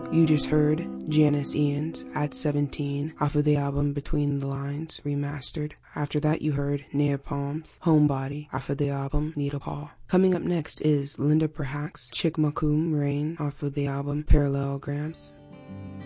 You just heard Janice Ian's At 17 off of the album Between the Lines Remastered. After that you heard Napalm's Homebody off of the album Needle Paw. Coming up next is Linda Perhacs' Chicmacoom Rain off of the album Parallelograms.